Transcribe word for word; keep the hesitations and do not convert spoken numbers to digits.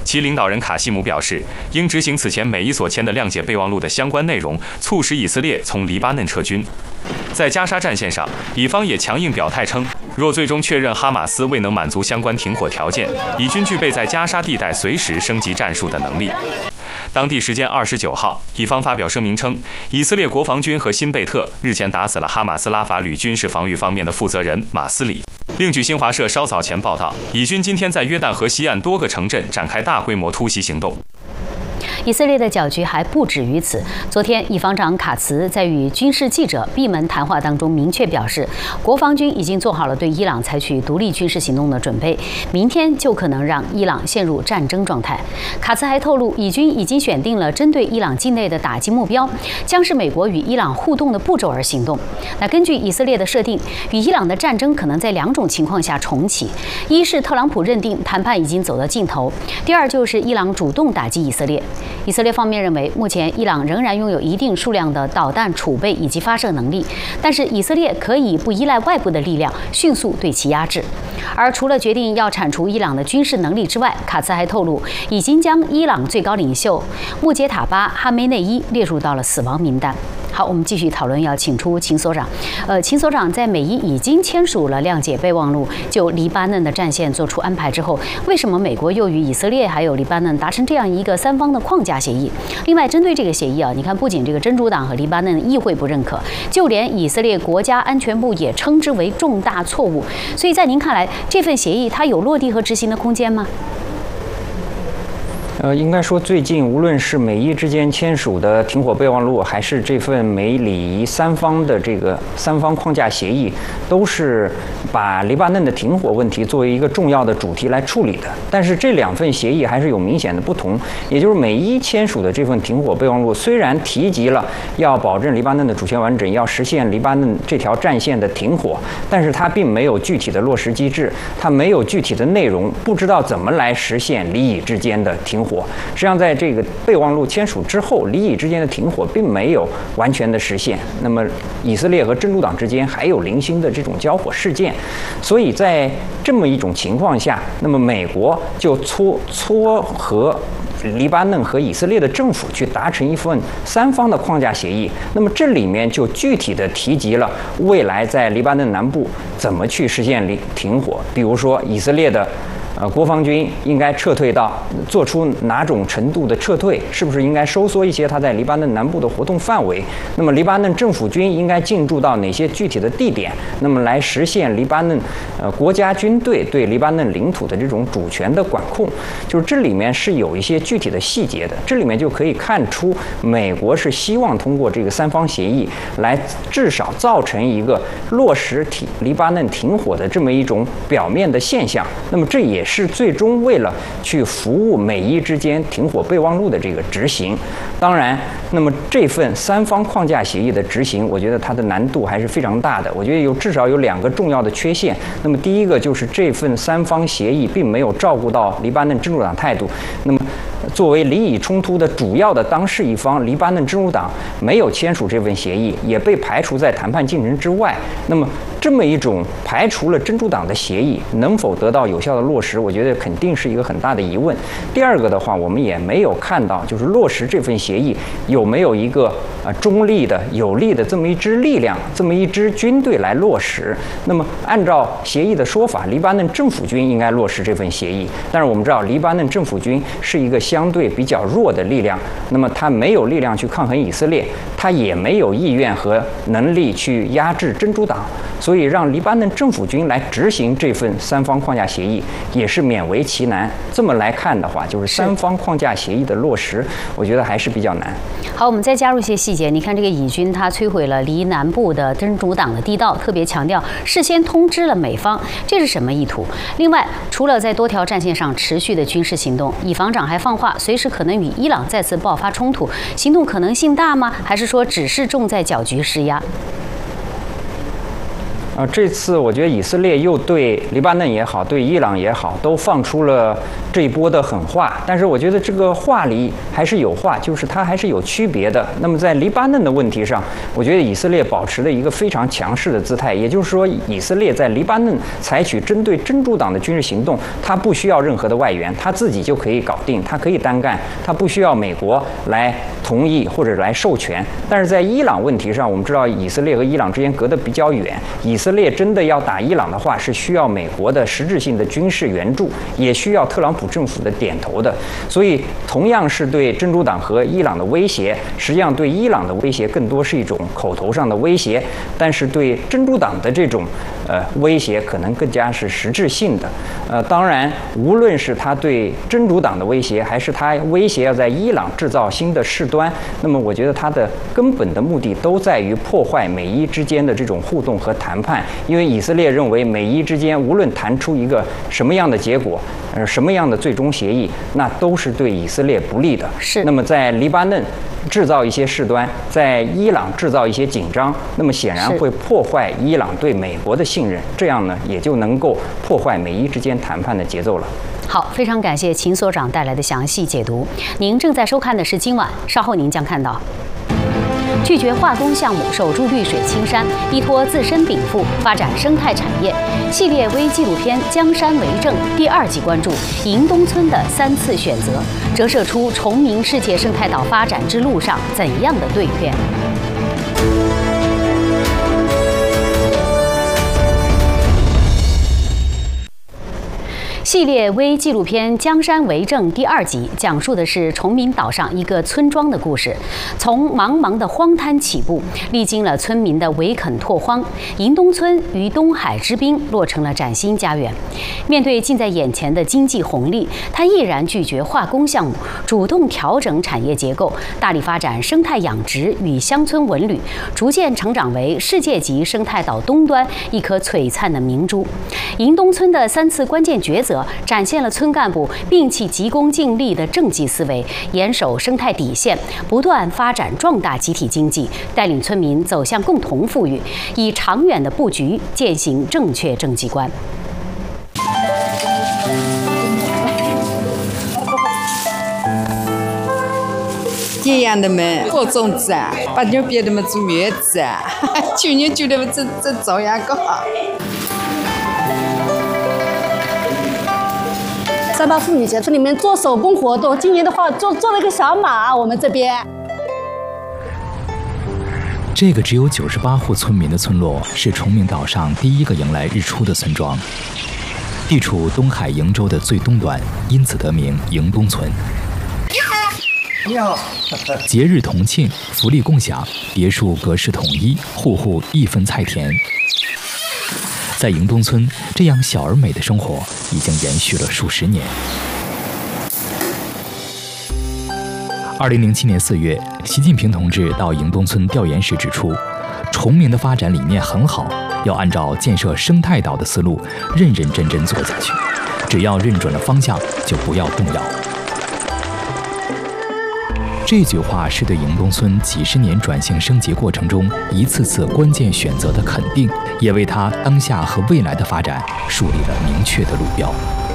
其领导人卡西姆表示，应执行此前美伊所签的谅解备忘录的相关内容，促使以色列从黎巴嫩撤军。在加沙战线上，以方也强硬表态称，若最终确认哈马斯未能满足相关停火条件，以军具备在加沙地带随时升级战术的能力。当地时间二十九号，以方发表声明称，以色列国防军和辛贝特日前打死了哈马斯拉法旅军事防御方面的负责人马斯里。另据新华社稍早前报道，以军今天在约旦河西岸多个城镇展开大规模突袭行动。 以色列的搅局还不止于此。昨天，以防长卡茨在与军事记者闭门谈话当中明确表示，国防军已经做好了对伊朗采取独立军事行动的准备，明天就可能让伊朗陷入战争状态。卡茨还透露，以军已经选定了针对伊朗境内的打击目标，将是美国与伊朗互动的步骤而行动。那根据以色列的设定，与伊朗的战争可能在两种情况下重启：一是特朗普认定谈判已经走到尽头；第二就是伊朗主动打击以色列。以色列方面认为，目前伊朗仍然拥有一定数量的导弹储备以及发射能力，但是以色列可以不依赖外部的力量，迅速对其压制。而除了决定要铲除伊朗的军事能力之外，卡茨还透露，已经将伊朗最高领袖穆杰塔巴·哈梅内伊列入到了死亡名单。好，我们继续讨论，要请出秦所长。呃，秦所长，在美伊已经签署了谅解备忘录，就黎巴嫩的战线做出安排之后，为什么美国又与以色列还有黎巴嫩达成这样一个三方的框架协议？另外，针对这个协议啊，你看，不仅这个真主党和黎巴嫩议会不认可，就连以色列国家安全部也称之为重大错误。所以在您看来，这份协议它有落地和执行的空间吗？ 呃，应该说，最近无论是美伊之间签署的停火备忘录，还是这份美里三方的这个三方框架协议，都是把黎巴嫩的停火问题作为一个重要的主题来处理的。但是这两份协议还是有明显的不同，也就是美伊签署的这份停火备忘录，虽然提及了要保证黎巴嫩的主权完整，要实现黎巴嫩这条战线的停火，但是它并没有具体的落实机制，它没有具体的内容，不知道怎么来实现黎以之间的停火。实际上，在这个备忘录签署之后，黎以之间的停火并没有完全的实现。那么，以色列和真主党之间还有零星的这种交火事件，所以在这么一种情况下，那么美国就撮撮合黎巴嫩和以色列的政府去达成一份三方的框架协议。那么这里面就具体的提及了未来在黎巴嫩南部怎么去实现停火，比如说以色列的呃，国防军应该撤退到做出哪种程度的撤退？是不是应该收缩一些它在黎巴嫩南部的活动范围？那么黎巴嫩政府军应该进驻到哪些具体的地点？那么来实现黎巴嫩呃国家军队对黎巴嫩领土的这种主权的管控？就是这里面是有一些具体的细节的，这里面就可以看出美国是希望通过这个三方协议来至少造成一个落实停黎巴嫩停火的这么一种表面的现象。那么这也是最终为了去服务美伊之间停火备忘录的这个执行。当然，那么这份三方框架协议的执行，我觉得它的难度还是非常大的。我觉得有至少有两个重要的缺陷。那么第一个就是这份三方协议并没有照顾到黎巴嫩真主党态度。那么作为黎以冲突的主要的当事一方，黎巴嫩真主党没有签署这份协议，也被排除在谈判进程之外。那么这么一种排除了真主党的协议能否得到有效的落实，我觉得肯定是一个很大的疑问。第二个的话，我们也没有看到就是落实这份协议有没有一个呃中立的有力的这么一支力量，这么一支军队来落实。那么按照协议的说法，黎巴嫩政府军应该落实这份协议，但是我们知道黎巴嫩政府军是一个相对比较弱的力量，那么他没有力量去抗衡以色列，他也没有意愿和能力去压制真主党，所以让黎巴嫩政府军来执行这份三方框架协议也是勉为其难。这么来看的话，就是三方框架协议的落实，我觉得还是比较难。 好，我们再加入一些细节。你看，这个以军他摧毁了黎南部的真主党的地道，特别强调事先通知了美方，这是什么意图？另外，除了在多条战线上持续的军事行动，以防长还放话，随时可能与伊朗再次爆发冲突，行动可能性大吗？还是说只是重在搅局施压？ 啊，这次我觉得以色列又对黎巴嫩也好，对伊朗也好，都放出了这一波的狠话。但是我觉得这个话里还是有话，就是它还是有区别的。那么在黎巴嫩的问题上，我觉得以色列保持了一个非常强势的姿态，也就是说，以色列在黎巴嫩采取针对真主党的军事行动，它不需要任何的外援，它自己就可以搞定，它可以单干，它不需要美国来同意或者来授权。但是在伊朗问题上，我们知道以色列和伊朗之间隔得比较远，以色列真的要打伊朗的话，是需要美国的实质性的军事援助，也需要特朗普政府的点头的。所以，同样是对真主党和伊朗的威胁，实际上对伊朗的威胁更多是一种口头上的威胁，但是对真主党的这种呃威胁，可能更加是实质性的。呃，当然，无论是他对真主党的威胁，还是他威胁要在伊朗制造新的事端，那么我觉得他的根本的目的都在于破坏美伊之间的这种互动和谈判。因为以色列认为美伊之间无论谈出一个什么样的结果，呃，什么样的最终协议，那都是对以色列不利的。 是。 那么在黎巴嫩制造一些事端，在伊朗制造一些紧张，那么显然会破坏伊朗对美国的信任，这样呢也就能够破坏美伊之间谈判的节奏了。 好，非常感谢秦所长带来的详细解读。您正在收看的是今晚，稍后您将看到。拒绝化工项目，守住绿水青山，依托自身禀赋发展生态产业。系列微纪录片《江山为证》第二季关注迎东村的三次选择，折射出崇明世界生态岛发展之路上怎样的蜕变。系列微纪录片《江山为证》第二集讲述的是崇明岛上一个村庄的故事。从茫茫的荒滩起步，历经了村民的围垦拓荒，迎东村于东海之滨落成了崭新家园。面对近在眼前的经济红利，他毅然拒绝化工项目，主动调整产业结构，大力发展生态养殖与乡村文旅，逐渐成长为世界级生态岛东端一颗璀璨的明珠。迎东村的三次关键抉择，展现了村干部摒弃急功近利的政绩思维，严守生态底线，不断发展壮大集体经济，带领村民走向共同富裕，以长远的布局践行正确政绩观。 这样的嘛，播种子啊，把牛别的嘛做叶子啊，去年就的嘛这这照样搞好。 三八妇女节村里面做手工活动，今年的话做做了一个小马，我们这边。 这个只有九十八户村民的村落，是崇明岛上第一个迎来日出的村庄，地处东海瀛洲的最东端，因此得名迎东村。 你好，你好。 节日同庆，福利共享，别墅格式统一，户户一分菜田。在迎东村，这样小而美的生活已经延续了数十年。二零零七年四月，习近平同志到迎东村调研时指出，崇明的发展理念很好，要按照建设生态岛的思路，认认真真做下去。只要认准了方向，就不要动摇。这句话是对迎东村几十年转型升级过程中一次次关键选择的肯定，也为他当下和未来的发展树立了明确的路标。